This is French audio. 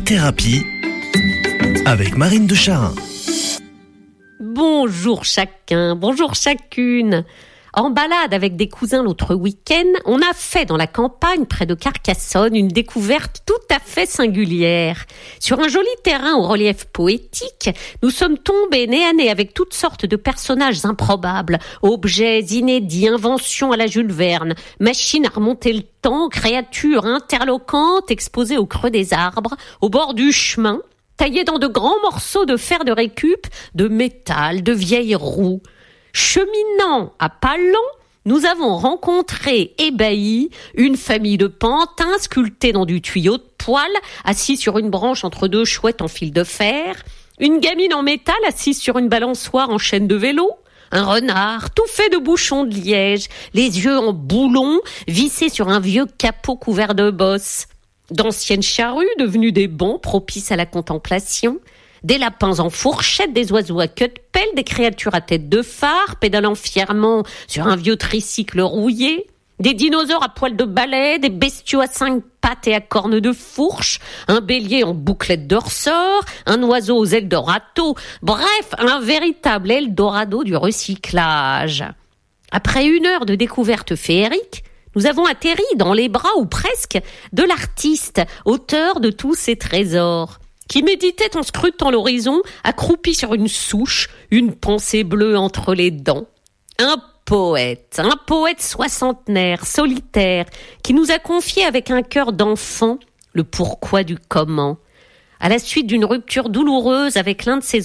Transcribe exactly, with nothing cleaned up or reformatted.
Thérapie avec Marine de Charin. Bonjour chacun, bonjour chacune. En balade avec des cousins l'autre week-end, on a fait dans la campagne près de Carcassonne une découverte tout à fait singulière. Sur un joli terrain au relief poétique, nous sommes tombés nez à nez avec toutes sortes de personnages improbables, objets inédits, inventions à la Jules Verne, machines à remonter le temps, créatures interloquantes exposées au creux des arbres, au bord du chemin, taillées dans de grands morceaux de fer de récup, de métal, de vieilles roues. Cheminant à pas lents, nous avons rencontré, ébahis, une famille de pantins sculptés dans du tuyau de poêle, assis sur une branche entre deux chouettes en fil de fer, une gamine en métal assise sur une balançoire en chaîne de vélo, un renard tout fait de bouchons de liège, les yeux en boulons, vissés sur un vieux capot couvert de bosses, d'anciennes charrues devenues des bancs propices à la contemplation, des lapins en fourchette, des oiseaux à queue de pelle, des créatures à tête de phare, pédalant fièrement sur un vieux tricycle rouillé, des dinosaures à poils de balai, des bestiaux à cinq pattes et à cornes de fourche, un bélier en bouclette de ressort, un oiseau aux ailes de râteau, bref, un véritable Eldorado du recyclage. Après une heure de découverte féerique, nous avons atterri dans les bras, ou presque, de l'artiste, auteur de tous ces trésors, qui méditait en scrutant l'horizon, accroupi sur une souche, une pensée bleue entre les dents. Un poète, un poète soixantenaire, solitaire, qui nous a confié avec un cœur d'enfant le pourquoi du comment. À la suite d'une rupture douloureuse avec l'un de ses